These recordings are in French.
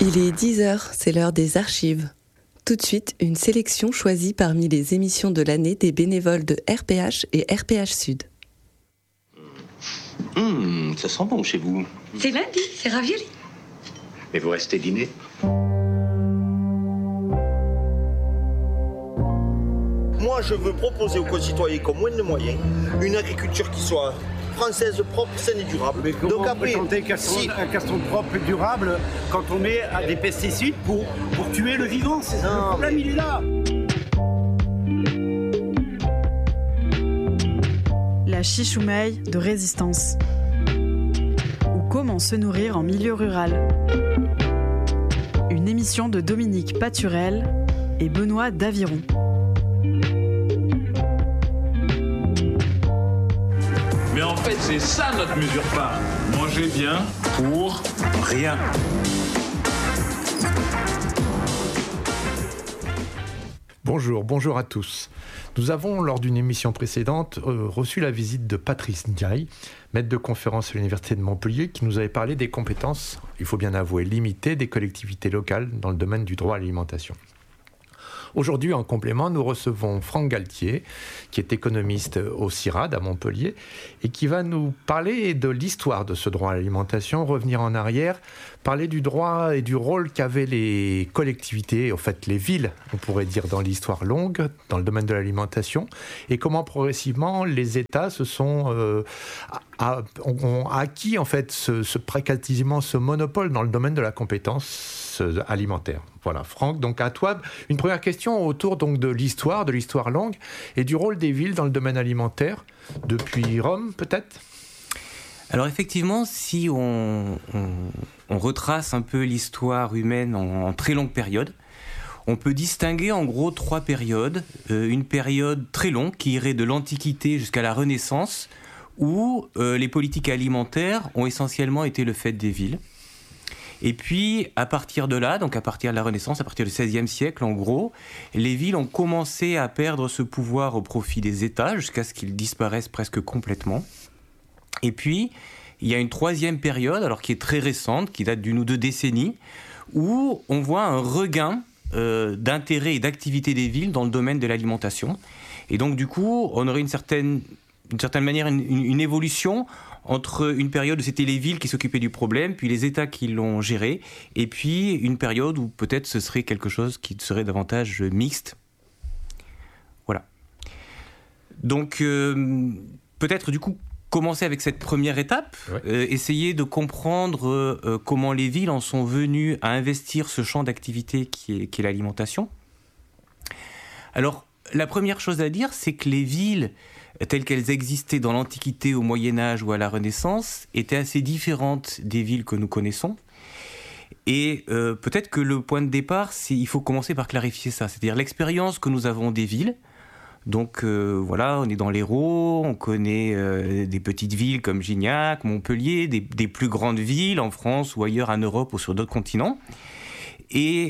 Il est 10h, c'est l'heure des archives. Tout de suite, une sélection choisie parmi les émissions de l'année des bénévoles de RPH et RPH Sud. Ça sent bon chez vous. C'est lundi, c'est ravioli. Mais vous restez dîner? Moi, je veux proposer aux concitoyens qui ont moins de moyens une agriculture qui soit française, propre, saine et durable. Mais comment donc après, présenter un castron propre et durable quand on met des pesticides pour tuer le vivant? C'est ça, le problème, il est là. La chichoumeille de résistance. Ou comment se nourrir en milieu rural. Une émission de Dominique Paturel et Benoît Daviron. Mais en fait, c'est ça notre mesure phare. Manger bien pour rien. Bonjour à tous. Nous avons, lors d'une émission précédente, reçu la visite de Patrice Ndiaye, maître de conférence à l'Université de Montpellier, qui nous avait parlé des compétences, il faut bien avouer, limitées des collectivités locales dans le domaine du droit à l'alimentation. Aujourd'hui, en complément, nous recevons Franck Galtier, qui est économiste au CIRAD à Montpellier, et qui va nous parler de l'histoire de ce droit à l'alimentation, revenir en arrière, parler du droit et du rôle qu'avaient les collectivités, en fait les villes, on pourrait dire dans l'histoire longue, dans le domaine de l'alimentation, et comment progressivement les États ont acquis en fait quasiment ce monopole dans le domaine de la compétence alimentaire. Voilà, Franck, donc à toi, une première question autour donc de l'histoire longue et du rôle des villes dans le domaine alimentaire, depuis Rome peut-être ? Alors effectivement, si on retrace un peu l'histoire humaine en très longue période, on peut distinguer en gros 3 périodes. Une période très longue qui irait de l'Antiquité jusqu'à la Renaissance, où les politiques alimentaires ont essentiellement été le fait des villes. Et puis, à partir de là, donc à partir de la Renaissance, à partir du XVIe siècle, en gros, les villes ont commencé à perdre ce pouvoir au profit des États, jusqu'à ce qu'ils disparaissent presque complètement. Et puis, il y a une 3e période, alors qui est très récente, qui date d'1 ou 2 décennies, où on voit un regain d'intérêt et d'activité des villes dans le domaine de l'alimentation. Et donc, du coup, on aurait d'une certaine manière une évolution entre une période où c'était les villes qui s'occupaient du problème, puis les États qui l'ont géré, et puis une période où peut-être ce serait quelque chose qui serait davantage mixte. Voilà. Donc, peut-être du coup, commencer avec cette première étape, essayer de comprendre comment les villes en sont venues à investir ce champ d'activité qui est l'alimentation. Alors, la première chose à dire, c'est que les villes telles qu'elles existaient dans l'Antiquité, au Moyen-Âge ou à la Renaissance, étaient assez différentes des villes que nous connaissons. Et peut-être que le point de départ, il faut commencer par clarifier ça, c'est-à-dire l'expérience que nous avons des villes. Donc voilà, on est dans l'Hérault, on connaît des petites villes comme Gignac, Montpellier, des plus grandes villes en France ou ailleurs en Europe ou sur d'autres continents. Et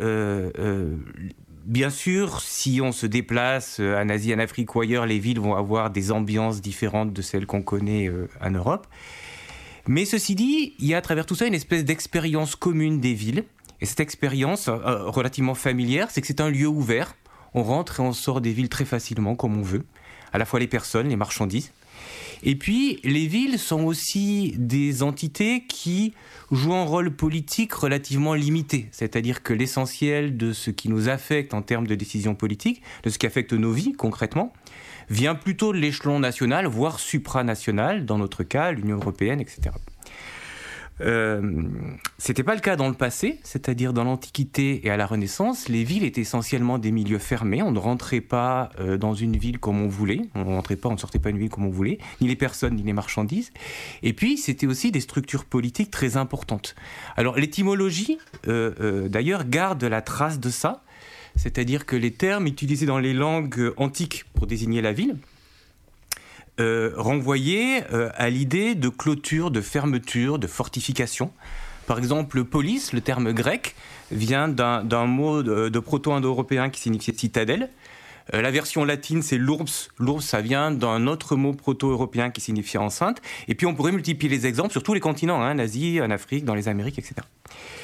bien sûr, si on se déplace en Asie, en Afrique ou ailleurs, les villes vont avoir des ambiances différentes de celles qu'on connaît en Europe. Mais ceci dit, il y a à travers tout ça une espèce d'expérience commune des villes. Et cette expérience relativement familière, c'est que c'est un lieu ouvert. On rentre et on sort des villes très facilement, comme on veut. À la fois les personnes, les marchandises. Et puis, les villes sont aussi des entités qui jouent un rôle politique relativement limité. C'est-à-dire que l'essentiel de ce qui nous affecte en termes de décisions politiques, de ce qui affecte nos vies concrètement, vient plutôt de l'échelon national, voire supranational, dans notre cas, l'Union européenne, etc. C'était pas le cas dans le passé, c'est-à-dire dans l'Antiquité et à la Renaissance, les villes étaient essentiellement des milieux fermés. On ne rentrait pas dans une ville comme on voulait, on ne sortait pas une ville comme on voulait, ni les personnes ni les marchandises. Et puis c'était aussi des structures politiques très importantes. Alors l'étymologie, d'ailleurs, garde la trace de ça, c'est-à-dire que les termes utilisés dans les langues antiques pour désigner la ville renvoyait à l'idée de clôture, de fermeture, de fortification. Par exemple, police, le terme grec, vient d'un mot de proto-indo-européen qui signifiait citadelle. La version latine, c'est l'urbs. L'urbs, ça vient d'un autre mot proto-européen qui signifiait enceinte. Et puis, on pourrait multiplier les exemples sur tous les continents, en Asie, en Afrique, dans les Amériques, etc.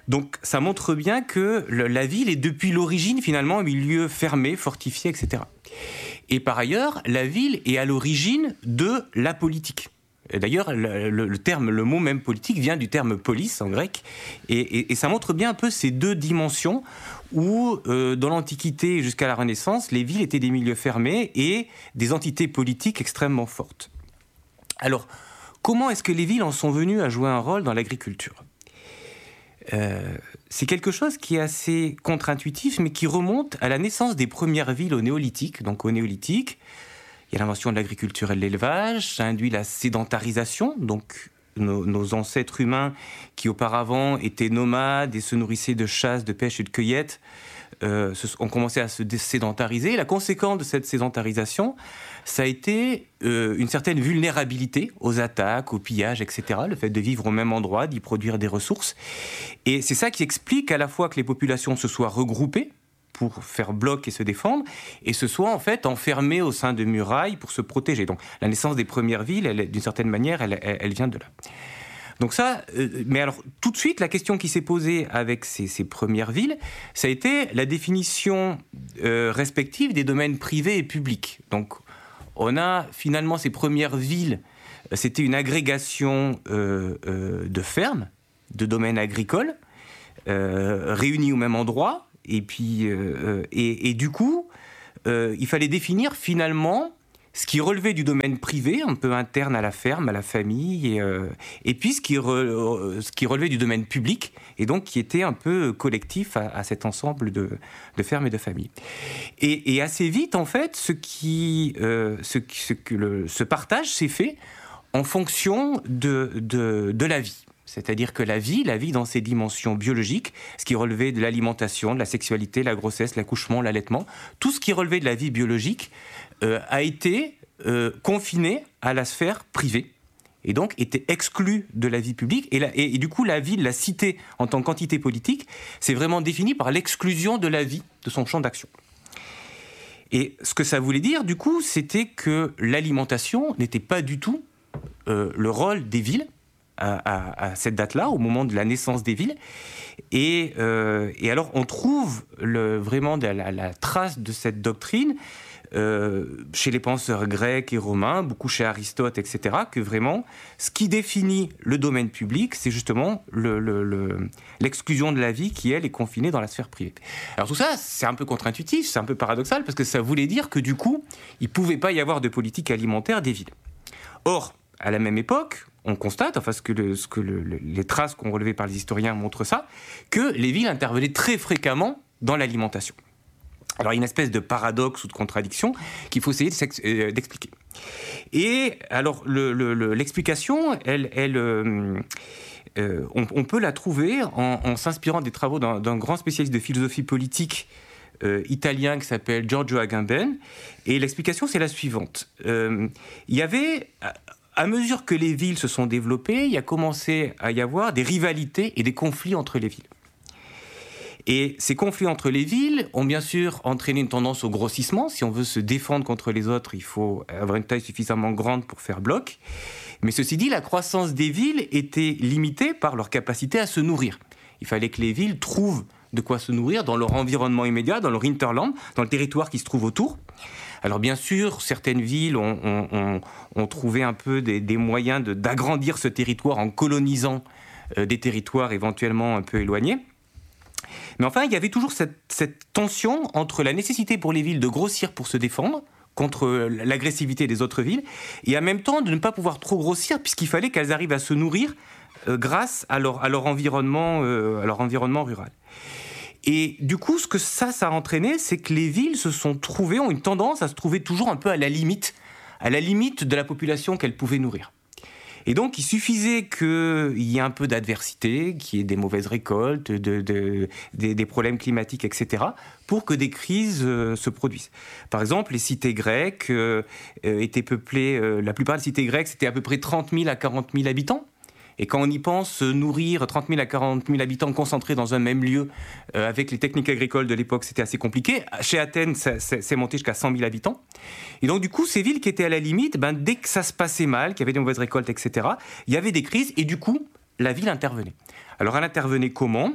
Donc ça montre bien que la ville est depuis l'origine finalement un milieu fermé, fortifié, etc. Et par ailleurs, la ville est à l'origine de la politique. Et d'ailleurs, le mot même politique vient du terme polis en grec, et ça montre bien un peu ces deux dimensions où, dans l'Antiquité jusqu'à la Renaissance, les villes étaient des milieux fermés et des entités politiques extrêmement fortes. Alors, comment est-ce que les villes en sont venues à jouer un rôle dans l'agriculture ? C'est quelque chose qui est assez contre-intuitif, mais qui remonte à la naissance des premières villes au néolithique. Donc au néolithique, il y a l'invention de l'agriculture et de l'élevage, ça induit la sédentarisation, donc nos ancêtres humains qui auparavant étaient nomades et se nourrissaient de chasse, de pêche et de cueillette, ont commencé à se sédentariser. La conséquence de cette sédentarisation, ça a été une certaine vulnérabilité aux attaques, aux pillages, etc. Le fait de vivre au même endroit, d'y produire des ressources. Et c'est ça qui explique à la fois que les populations se soient regroupées pour faire bloc et se défendre, et se soient en fait enfermées au sein de murailles pour se protéger. Donc la naissance des premières villes, d'une certaine manière, elle vient de là. Donc ça, mais alors tout de suite, la question qui s'est posée avec ces premières villes, ça a été la définition respective des domaines privés et publics. Donc on a finalement ces premières villes, c'était une agrégation de fermes, de domaines agricoles, réunis au même endroit, et puis et du coup, il fallait définir finalement ce qui relevait du domaine privé, un peu interne à la ferme, à la famille, et puis ce qui relevait du domaine public, et donc qui était un peu collectif à cet ensemble de fermes et de familles. Et assez vite, en fait, ce partage s'est fait en fonction de la vie. C'est-à-dire que la vie dans ses dimensions biologiques, ce qui relevait de l'alimentation, de la sexualité, la grossesse, l'accouchement, l'allaitement, tout ce qui relevait de la vie biologique a été confiné à la sphère privée et donc était exclu de la vie publique. Et du coup, la ville, la cité en tant qu'entité politique, c'est vraiment défini par l'exclusion de la vie de son champ d'action. Et ce que ça voulait dire, du coup, c'était que l'alimentation n'était pas du tout le rôle des villes, à cette date-là, au moment de la naissance des villes. Et alors, on trouve vraiment la trace de cette doctrine chez les penseurs grecs et romains, beaucoup chez Aristote, etc., que vraiment, ce qui définit le domaine public, c'est justement l'exclusion de la vie qui, elle, est confinée dans la sphère privée. Alors tout ça, c'est un peu contre-intuitif, c'est un peu paradoxal, parce que ça voulait dire que, du coup, il ne pouvait pas y avoir de politique alimentaire des villes. Or, à la même époque, on constate, enfin les traces qu'ont relevées par les historiens montrent ça, que les villes intervenaient très fréquemment dans l'alimentation. Alors il y a une espèce de paradoxe ou de contradiction qu'il faut essayer d'expliquer. Et alors l'explication, on peut la trouver en s'inspirant des travaux d'un grand spécialiste de philosophie politique italien qui s'appelle Giorgio Agamben. Et l'explication, c'est la suivante. Il y avait... À mesure que les villes se sont développées, il a commencé à y avoir des rivalités et des conflits entre les villes. Et ces conflits entre les villes ont bien sûr entraîné une tendance au grossissement. Si on veut se défendre contre les autres, il faut avoir une taille suffisamment grande pour faire bloc. Mais ceci dit, la croissance des villes était limitée par leur capacité à se nourrir. Il fallait que les villes trouvent de quoi se nourrir dans leur environnement immédiat, dans leur hinterland, dans le territoire qui se trouve autour. Alors bien sûr, certaines villes ont trouvé un peu des moyens d'agrandir ce territoire en colonisant des territoires éventuellement un peu éloignés. Mais enfin, il y avait toujours cette tension entre la nécessité pour les villes de grossir pour se défendre contre l'agressivité des autres villes, et en même temps de ne pas pouvoir trop grossir, puisqu'il fallait qu'elles arrivent à se nourrir grâce à leur environnement rural. Et du coup, ce que ça a entraîné, c'est que les villes ont une tendance à se trouver toujours un peu à la limite de la population qu'elles pouvaient nourrir. Et donc, il suffisait qu'il y ait un peu d'adversité, qu'il y ait des mauvaises récoltes, des problèmes climatiques, etc., pour que des crises se produisent. Par exemple, les cités grecques étaient peuplées, la plupart des cités grecques, c'était à peu près 30 000 à 40 000 habitants. Et quand on y pense, nourrir 30 000 à 40 000 habitants concentrés dans un même lieu, avec les techniques agricoles de l'époque, c'était assez compliqué. Chez Athènes, c'est monté jusqu'à 100 000 habitants. Et donc, du coup, ces villes qui étaient à la limite, dès que ça se passait mal, qu'il y avait des mauvaises récoltes, etc., il y avait des crises, et du coup, la ville intervenait. Alors, elle intervenait comment ?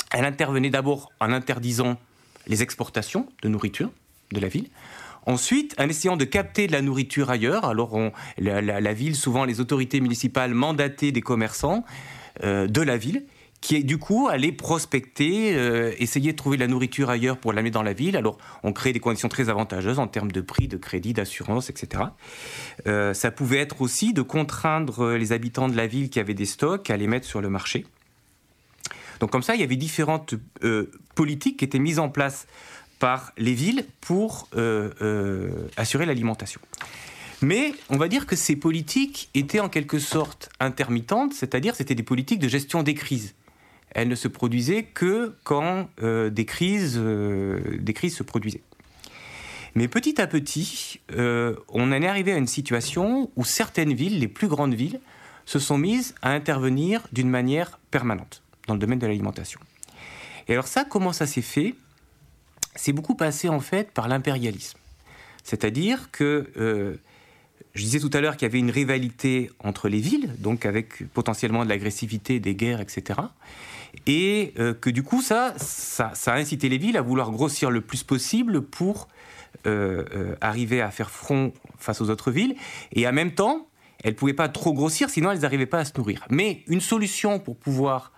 Elle intervenait d'abord en interdisant les exportations de nourriture de la ville. Ensuite, en essayant de capter de la nourriture ailleurs, alors la ville, souvent les autorités municipales mandataient des commerçants de la ville, qui du coup allaient prospecter, essayer de trouver de la nourriture ailleurs pour l'amener dans la ville. Alors on crée des conditions très avantageuses en termes de prix, de crédit, d'assurance, etc. Ça pouvait être aussi de contraindre les habitants de la ville qui avaient des stocks à les mettre sur le marché. Donc comme ça, il y avait différentes politiques qui étaient mises en place par les villes pour assurer l'alimentation. Mais on va dire que ces politiques étaient en quelque sorte intermittentes, c'est-à-dire c'était des politiques de gestion des crises. Elles ne se produisaient que quand des crises se produisaient. Mais petit à petit, on en est arrivé à une situation où certaines villes, les plus grandes villes, se sont mises à intervenir d'une manière permanente dans le domaine de l'alimentation. Et alors ça, comment ça s'est fait ? C'est beaucoup passé en fait par l'impérialisme. C'est-à-dire que, je disais tout à l'heure qu'il y avait une rivalité entre les villes, donc avec potentiellement de l'agressivité, des guerres, etc. Et que du coup, ça a incité les villes à vouloir grossir le plus possible pour arriver à faire front face aux autres villes. Et en même temps, elles ne pouvaient pas trop grossir, sinon elles n'arrivaient pas à se nourrir. Mais une solution pour pouvoir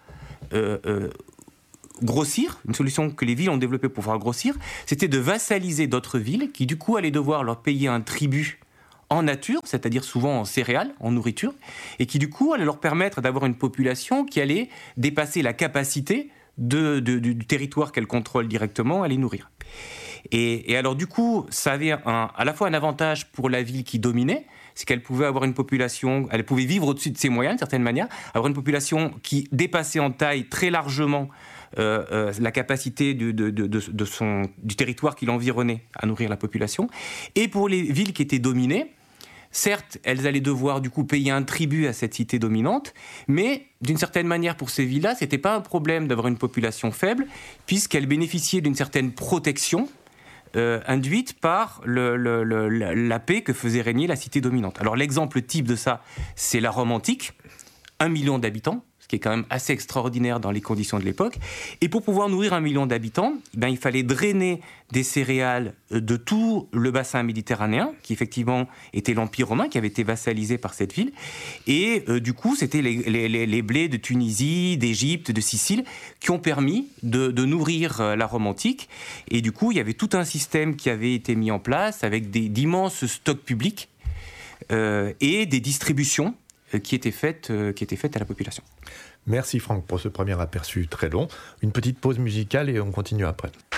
grossir, une solution que les villes ont développée pour pouvoir grossir, c'était de vassaliser d'autres villes qui du coup allaient devoir leur payer un tribut en nature, c'est-à-dire souvent en céréales, en nourriture, et qui du coup allait leur permettre d'avoir une population qui allait dépasser la capacité du territoire qu'elle contrôle directement à les nourrir. Et alors du coup, ça avait à la fois un avantage pour la ville qui dominait, c'est qu'elle pouvait avoir une population, elle pouvait vivre au-dessus de ses moyens d'une certaine manière, avoir une population qui dépassait en taille très largement la capacité du territoire qui l'environnait à nourrir la population. Et pour les villes qui étaient dominées, certes, elles allaient devoir du coup payer un tribut à cette cité dominante, mais d'une certaine manière pour ces villes-là, c'était pas un problème d'avoir une population faible, puisqu'elles bénéficiaient d'une certaine protection induite par la paix que faisait régner la cité dominante. Alors l'exemple type de ça, c'est la Rome antique, 1 million d'habitants, ce qui est quand même assez extraordinaire dans les conditions de l'époque. Et pour pouvoir nourrir 1 million d'habitants, il fallait drainer des céréales de tout le bassin méditerranéen, qui effectivement était l'Empire romain, qui avait été vassalisé par cette ville. Et du coup, c'était les blés de Tunisie, d'Égypte, de Sicile, qui ont permis de nourrir la Rome antique. Et du coup, il y avait tout un système qui avait été mis en place, avec d'immenses stocks publics et des distributions qui étaient faites à la population. Merci Franck pour ce premier aperçu très long. Une petite pause musicale et on continue après.